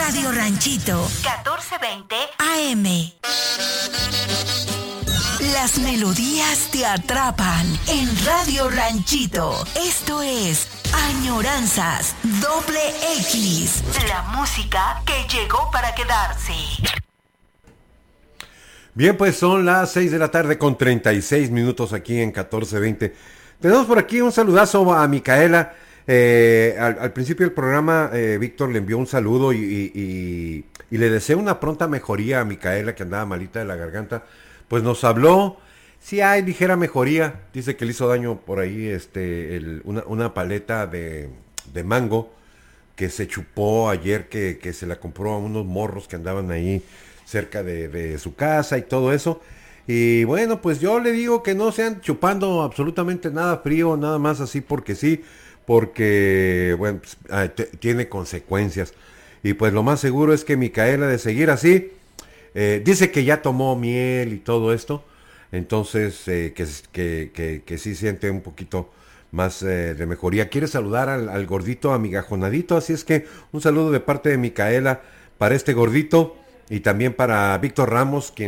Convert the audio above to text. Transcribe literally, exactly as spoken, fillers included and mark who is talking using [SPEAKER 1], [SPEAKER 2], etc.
[SPEAKER 1] Radio Ranchito, catorce veinte A M. Las melodías te atrapan en Radio Ranchito. Esto es Añoranzas Doble X. La música que llegó para quedarse.
[SPEAKER 2] Bien, pues son las seis de la tarde con treinta y seis minutos aquí en catorce veinte. Tenemos por aquí un saludazo a Micaela. Eh, al, al principio del programa, eh, Víctor le envió un saludo y, y, y, y le deseo una pronta mejoría a Micaela, que andaba malita de la garganta. Pues nos habló, sí hay ligera mejoría, dice que le hizo daño por ahí este el, una, una paleta de, de mango que se chupó ayer, que, que se la compró a unos morros que andaban ahí cerca de, de su casa y todo eso. Y bueno, pues yo le digo que no sean chupando absolutamente nada frío, nada más así porque sí, porque bueno, pues, ah, t- tiene consecuencias. Y pues lo más seguro es que Micaela, de seguir así, eh, dice que ya tomó miel y todo esto, entonces eh, que, que, que, que sí siente un poquito más eh, de mejoría. Quiere saludar al, al gordito amigajonadito, así es que un saludo de parte de Micaela para este gordito y también para Víctor Ramos, quien